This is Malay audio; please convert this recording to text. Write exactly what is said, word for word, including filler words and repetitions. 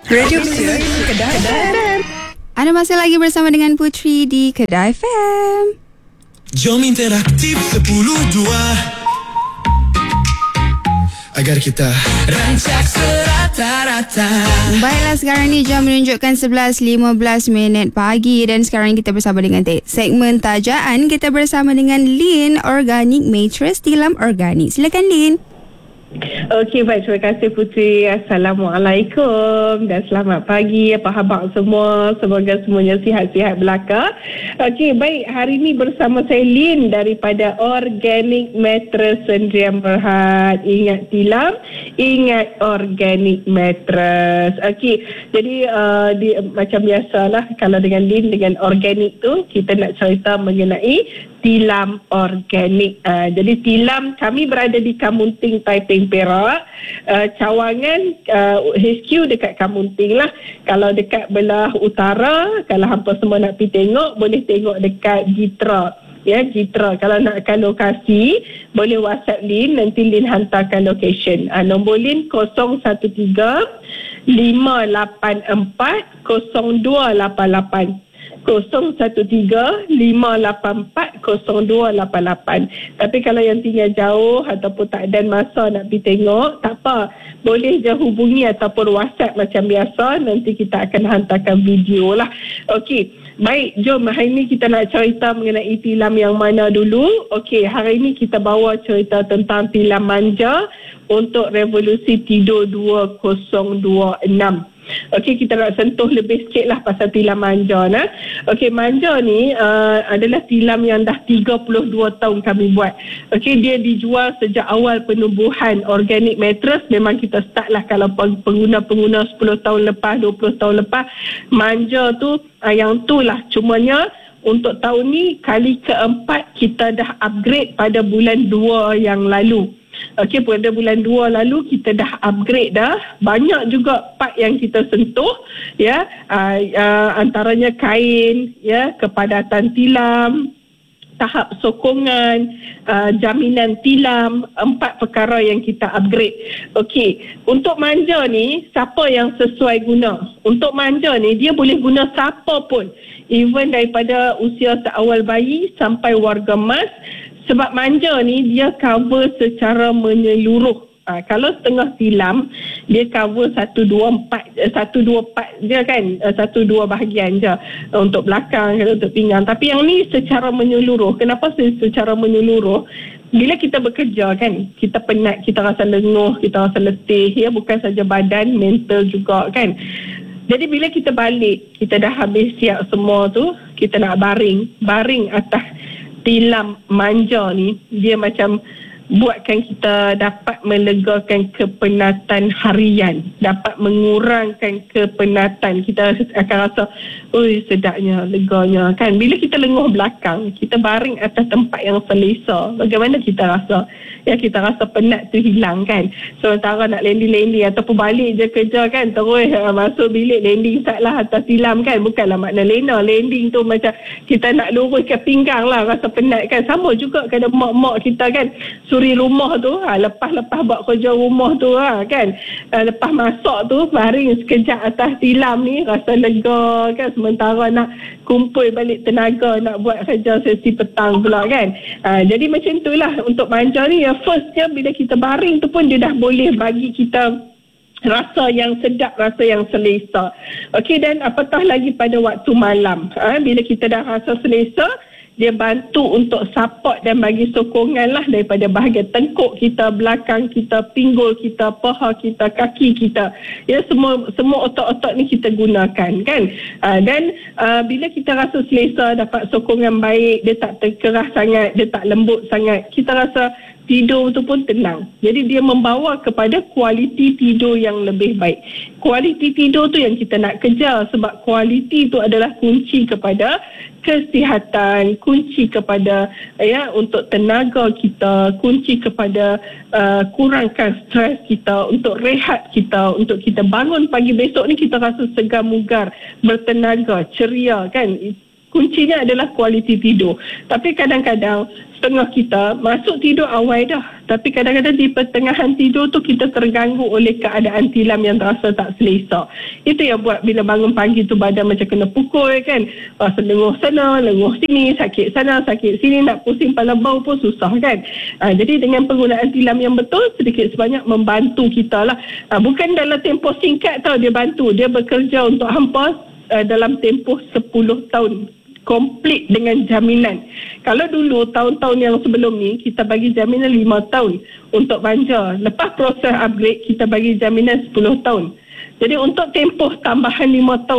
Radio Kedah, Kedah F M. Anda masih lagi bersama dengan Putri di Kedah F M. Jom interaktif sepuluh dua agar kita rancak serata-rata. Baiklah, sekarang ni jam menunjukkan sebelas lima belas minit pagi dan sekarang kita bersama dengan te- segmen tajaan. Kita bersama dengan Lynn, Organic Mattress Tilam Organik. Silakan Lynn. Okey, baik. Terima kasih Putri. Assalamualaikum dan selamat pagi apa khabar semua. Semoga semuanya sihat-sihat belaka. Okey, baik. Hari ini bersama saya Lynn daripada Organic Mattress Sdn Bhd. Ingat tilam, ingat Organic Mattress. Okey, jadi uh, di, macam biasalah kalau dengan Lynn dengan organic tu kita nak cerita mengenai tilam organik. Uh, jadi tilam kami berada di Kamunting, Taiping, Perak. Uh, cawangan uh, H Q dekat Kamunting lah. Kalau dekat belah utara, kalau hampa semua nak pergi tengok, boleh tengok dekat Gitra. Ya, Gitra. Kalau nakkan lokasi, boleh WhatsApp Lin, nanti Lin hantarkan location. Uh, nombor Lin kosong satu tiga lima lapan empat kosong dua lapan lapan. kosong satu tiga lima lapan empat kosong dua lapan lapan. Tapi kalau yang tinggal jauh ataupun tak ada masa nak pergi tengok, tak apa, boleh je hubungi ataupun WhatsApp macam biasa. Nanti kita akan hantarkan video lah. Okey, baik, jom hari ini kita nak cerita mengenai tilam yang mana dulu. Okey, hari ini kita bawa cerita tentang tilam manja untuk revolusi tidur dua kosong dua enam. Okey, kita nak sentuh lebih sikit lah pasal tilam manja. Nah. Okey, manja ni uh, adalah tilam yang dah tiga puluh dua tahun kami buat. Okey, dia dijual sejak awal penubuhan Organic Mattress. Memang kita start lah kalau pengguna-pengguna sepuluh tahun lepas, dua puluh tahun lepas. Manja tu uh, yang tu lah. Cumanya untuk tahun ni kali keempat kita dah upgrade pada bulan dua yang lalu. Okey, pada bulan dua lalu kita dah upgrade dah. Banyak juga part yang kita sentuh, ya. Uh, uh, antaranya kain, ya, kepadatan tilam, tahap sokongan, uh, jaminan tilam, empat perkara yang kita upgrade. Okey, untuk manja ni siapa yang sesuai guna? Untuk manja ni dia boleh guna siapa pun, even daripada usia seawal bayi sampai warga emas. Sebab manja ni dia cover secara menyeluruh. Ha, kalau setengah tilam dia cover satu dua empat satu dua part dia kan, satu dua bahagian je untuk belakang, untuk pinggang. Tapi yang ni secara menyeluruh. Kenapa secara menyeluruh? Bila kita bekerja kan, kita penat, kita rasa lenguh, kita rasa letih, ya, bukan saja badan, mental juga kan. Jadi bila kita balik, kita dah habis siap semua tu, kita nak baring, baring atas tilam manja ni, dia macam buatkan kita dapat melegakan kepenatan harian, dapat mengurangkan kepenatan. Kita akan rasa, oi, sedapnya, leganya kan. Bila kita lenguh belakang, kita baring atas tempat yang selesa, bagaimana kita rasa? Ya, kita rasa penat tu hilang kan. Sementara nak landing-landing ataupun balik je kerja kan, terus uh, masuk bilik landing start lah atas tilam kan. Bukanlah makna lena, landing tu macam kita nak luruskan pinggang lah, rasa penat kan. Sama juga kada mak-mak kita kan, suri rumah tu, ha, lepas-lepas buat kerja rumah tu, ha, kan, ha, lepas masak tu baring sekejap atas tilam ni, rasa lega kan. Sementara nak kumpul balik tenaga nak buat kerja sesi petang pula kan. Ha, jadi macam tu lah untuk manja ni. Yang firstnya bila kita baring tu pun dia dah boleh bagi kita rasa yang sedap, rasa yang selesa. Okey, dan apatah lagi pada waktu malam, ha, bila kita dah rasa selesa, dia bantu untuk support dan bagi sokongan lah daripada bahagian tengkuk kita, belakang kita, pinggul kita, paha kita, kaki kita. Ya, semua semua otot-otot ni kita gunakan kan. Uh, dan uh, bila kita rasa selesa, dapat sokongan baik, dia tak terkerah sangat, dia tak lembut sangat, kita rasa tidur tu pun tenang. Jadi dia membawa kepada kualiti tidur yang lebih baik. Kualiti tidur tu yang kita nak kejar, sebab kualiti tu adalah kunci kepada kesihatan, kunci kepada, ya, untuk tenaga kita, kunci kepada uh, kurangkan stres kita, untuk rehat kita, untuk kita bangun pagi besok ni kita rasa segar mugar, bertenaga, ceria kan. kuncinya adalah kualiti tidur. Tapi kadang-kadang setengah kita masuk tidur awal dah, tapi kadang-kadang di pertengahan tidur tu kita terganggu oleh keadaan tilam yang terasa tak selesa. Itu yang buat bila bangun pagi tu badan macam kena pukul kan, rasa lenguh sana, lenguh sini, sakit sana, sakit sini, nak pusing kepala bau pun susah kan. Ha, jadi dengan penggunaan tilam yang betul sedikit sebanyak membantu kita lah. Ha, bukan dalam tempoh singkat tau dia bantu, dia bekerja untuk hampa uh, dalam tempoh sepuluh tahun komplit dengan jaminan. Kalau dulu tahun-tahun yang sebelum ni kita bagi jaminan lima tahun untuk manja. Lepas proses upgrade kita bagi jaminan sepuluh tahun. Jadi untuk tempoh tambahan lima tahun